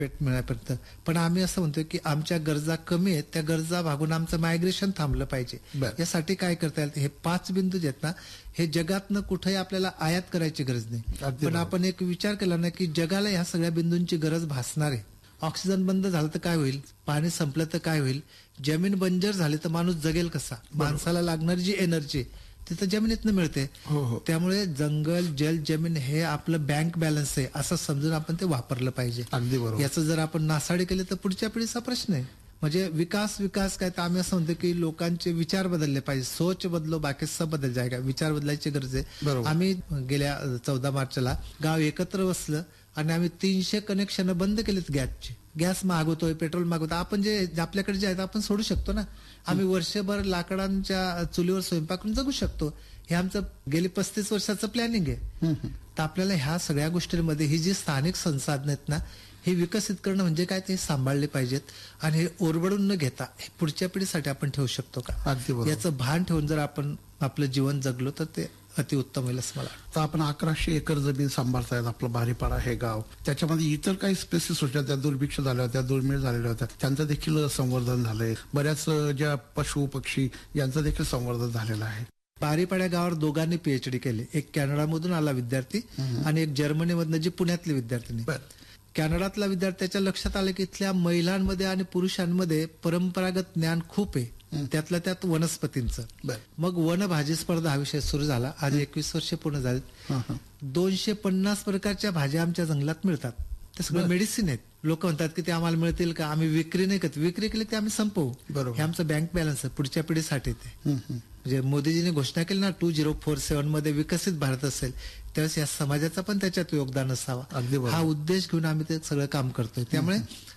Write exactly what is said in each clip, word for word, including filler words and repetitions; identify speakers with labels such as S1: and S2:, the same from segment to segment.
S1: पेट मिळापर्यंत. पण आम्ही असं म्हणतो की आमच्या गरजा कमी आहेत, त्या गरजा भागून आमचं मायग्रेशन थांबलं पाहिजे. यासाठी काय करता येईल, हे पाच बिंदू जे आहेत ना, हे जगातनं कुठेही आपल्याला आयात करायची गरज नाही. पण आपण एक विचार केला ना की जगाला ह्या सगळ्या बिंदूंची गरज भासणार आहे. ऑक्सिजन बंद झालं तर काय होईल, पाणी संपलं तर काय होईल, जमीन बंजर झाली तर माणूस जगेल कसा, माणसाला लागणारी जी एनर्जी तिथं जमिनीतनं मिळते. त्यामुळे जंगल, जल, जमीन हे आपलं बँक बॅलन्स आहे असं समजून आपण ते वापरलं पाहिजे. याचं जर आपण नासाडी केली तर पुढच्या पिढीचा प्रश्न आहे. म्हणजे विकास विकास काय तर आम्ही असं म्हणतो की लोकांचे विचार बदलले पाहिजे. सोच बदलो बाकी सब बदल जायगा. विचार बदलायची गरज आहे. आम्ही गेल्या चौदा मार्चला गाव एकत्र बसलं आणि आम्ही तीनशे कनेक्शन बंद केलेत गॅसचे. गॅस मागवतोय, पेट्रोल मागवतोय, आपण जे आपल्याकडे जे आहेत आपण सोडू शकतो ना. आम्ही वर्षभर लाकडांच्या चुलीवर स्वयंपाक करून जगू शकतो. हे आमचं गेली पस्तीस वर्षाचं प्लॅनिंग आहे. तर आपल्याला ह्या सगळ्या गोष्टींमध्ये ही जी स्थानिक संसाधनं आहेत ना, हे विकसित करणं म्हणजे काय, ते सांभाळले पाहिजेत. आणि हे ओरबडून न घेता हे पुढच्या पिढीसाठी आपण ठेवू शकतो का, याचं भान ठेवून जर आपण आपलं जीवन जगलो तर ते अतिउत्तम होईल असं मला वाटतं.
S2: तर आपण अकराशे एकर जमीन सांभाळतायत, आपलं बारीपाडा हे गाव, त्याच्यामध्ये इतर काही स्पेसिस होत्या त्या दुर्भिक्ष झाल्या होत्या, दुर्मिळ झालेल्या होत्या, त्यांचं देखील संवर्धन झालंय. बऱ्याच ज्या पशु पक्षी यांचं देखील संवर्धन झालेलं आहे.
S1: बारीपाड्या गावावर दोघांनी पीएचडी केले. एक कॅनडामधून आला विद्यार्थी आणि एक जर्मनीमधनं जी पुण्यातली विद्यार्थी. कॅनडातला विद्यार्थ्याच्या लक्षात आलं की इथल्या महिलांमध्ये आणि पुरुषांमध्ये परंपरागत ज्ञान खूप आहे, त्यातल्या त्यात वनस्पतींचं. मग वनभाजी स्पर्धा हा विषय सुरू झाला. आज एकवीस वर्ष पूर्ण झाली. दोनशे पन्नास प्रकारच्या भाज्या आमच्या जंगलात मिळतात. ते सगळं मेडिसिन आहेत. लोक म्हणतात की ते आम्हाला मिळतील का, आम्ही विक्री नाही करत. विक्री केली ते आम्ही संपवू. हे आमचं बँक बॅलन्स आहे पुढच्या पिढीसाठी. ते म्हणजे मोदीजीने घोषणा केली ना, टू झिरो फोर सेव्हन मध्ये विकसित भारत असेल त्यावेळेस या समाजाचं पण त्याच्यात योगदान असावं, हा उद्देश घेऊन आम्ही ते सगळं काम करतोय. त्यामुळे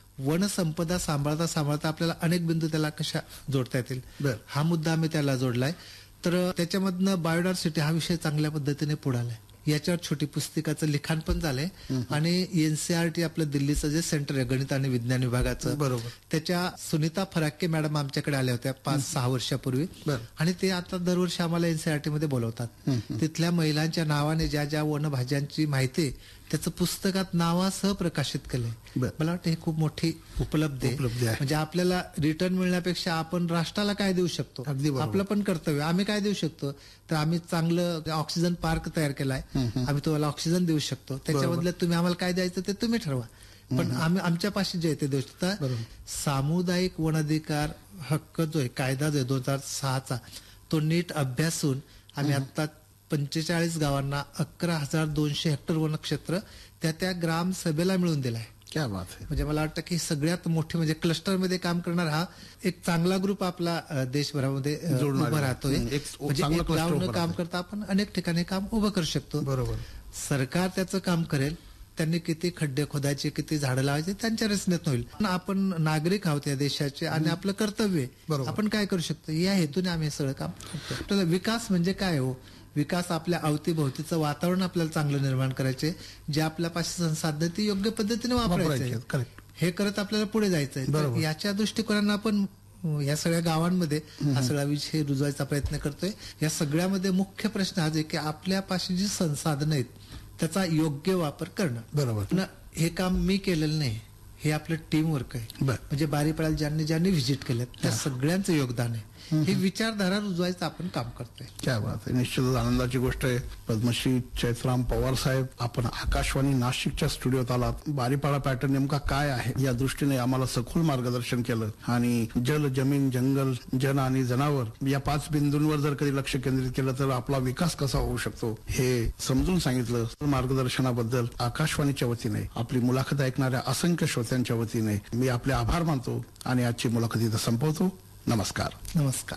S1: वनसंपदा सांभाळता सांभाळता आपल्याला अनेक बिंदू त्याला कशा जोडता येतील हा मुद्दा आम्ही त्याला जोडलाय. तर त्याच्यामधनं बायोडायव्हर्सिटी हा विषय चांगल्या पद्धतीने पुढे आलाय. याच्यावर छोटी पुस्तिकाचं लिखाण पण झालंय. आणि एनसीआरटी आपलं दिल्लीचं जे सेंटर आहे गणित आणि विज्ञान विभागाचं, बरोबर, त्याच्या सुनीता फराक्के मॅडम आमच्याकडे आल्या होत्या पाच सहा वर्षापूर्वी. आणि ते आता दरवर्षी आम्हाला एनसीआरटी मध्ये बोलवतात. तिथल्या महिलांच्या नावाने ज्या ज्या वनभाज्यांची माहिती त्याचं पुस्तकात नावासह प्रकाशित केलंय. मला वाटतं हे खूप मोठी उपलब्धी आहे. म्हणजे आपल्याला रिटर्न मिळण्यापेक्षा आपण राष्ट्राला काय देऊ शकतो, आपलं पण कर्तव्य. आम्ही काय देऊ शकतो तर आम्ही चांगलं ऑक्सिजन पार्क तयार केलाय. आम्ही तुम्हाला ऑक्सिजन देऊ शकतो, त्याच्या बदल्यात तुम्ही आम्हाला काय द्यायचं ते तुम्ही ठरवा. पण आम्ही आमच्या पाशी जे ते देऊ शकतो. सामुदायिक वनाधिकार हक्क जो आहे, कायदा जो आहे दोन हजार सहाचा, तो नीट अभ्यासून आम्ही आता पंचेचाळीस गावांना अकरा हजार दोनशे हेक्टर वनक्षेत्र त्या त्या ग्राम सभेला मिळून दिलाय.
S2: क्या बात आहे.
S1: म्हणजे मला वाटतं की सगळ्यात मोठी म्हणजे क्लस्टर मध्ये काम करणार हा एक चांगला ग्रुप आपला देशभरामध्ये उभा राहतोय. म्हणजे गाव न काम करता आपण अनेक ठिकाणी काम उभं करू शकतो. बरोबर. सरकार त्याचं काम करेल, त्यांनी किती खड्डे खोदायचे, किती झाडं लावायचे त्यांच्या रचनेत होईल. आपण नागरिक आहोत या देशाचे आणि आपलं कर्तव्य आपण काय करू शकतो या हेतूने आम्ही सगळं काम करतो. विकास म्हणजे काय हो, विकास आपल्या अवतीभोवतीचं वातावरण आपल्याला चांगलं निर्माण करायचे, जे आपल्यापाशी संसाधन ती योग्य पद्धतीने वापरायचे, हे करत आपल्याला पुढे जायचंय. याच्या दृष्टिकोनानं आपण या सगळ्या गावांमध्ये हा सगळा विषय रुजवायचा प्रयत्न करतोय. या सगळ्यामध्ये मुख्य प्रश्न हा आहे की आपल्यापाशी जी संसाधनं आहेत त्याचा योग्य वापर करणं. बरोबर. हे काम मी केलेलं नाही, हे आपलं टीम वर्क आहे. म्हणजे बारीपाड्याला ज्यांनी ज्यांनी व्हिजिट केलं त्या सगळ्यांचं योगदान आहे. ही विचारधारा रुजवायचं आपण काम करतोय.
S2: क्या बात आहे. निश्चितच आनंदाची गोष्ट आहे. पद्मश्री चैत्राम पवार साहेब, आपण आकाशवाणी नाशिकच्या स्टुडिओत आलात. बारीपाडा पॅटर्न नेमका काय आहे या दृष्टीने आम्हाला सखोल मार्गदर्शन केलं. आणि जल, जमीन, जंगल, जन आणि जनावर या पाच बिंदूंवर जर कधी लक्ष केंद्रित केलं तर आपला विकास कसा होऊ शकतो हे समजून सांगितलं. मार्गदर्शनाबद्दल आकाशवाणीच्या वतीने, आपली मुलाखत ऐकणाऱ्या असंख्य श्रोत्यांच्या वतीने मी आपले आभार मानतो आणि आजची मुलाखत इथं संपवतो. नमस्कार.
S1: नमस्कार.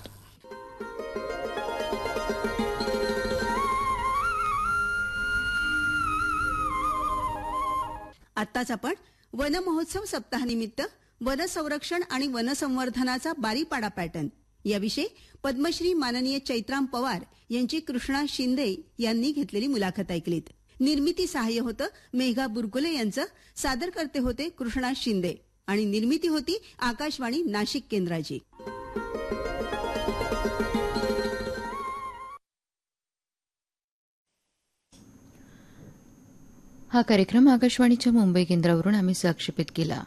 S3: आत्ताच आपण वन महोत्सव सप्ताहानिमित्त वन संरक्षण आणि वन संवर्धनाचा बारीपाडा पॅटर्न याविषयी पद्मश्री माननीय चैत्राम पवार यांची कृष्णा शिंदे यांनी घेतलेली मुलाखत ऐकलीत. निर्मिती सहाय्य होतं मेघा बुरकुले यांचं, सादरकर्ते होते कृष्णा शिंदे आणि निर्मिती होती आकाशवाणी नाशिक केंद्राची.
S4: हा कार्यक्रम आकाशवाणीच्या मुंबई केंद्रावरून आम्ही प्रक्षेपित केला.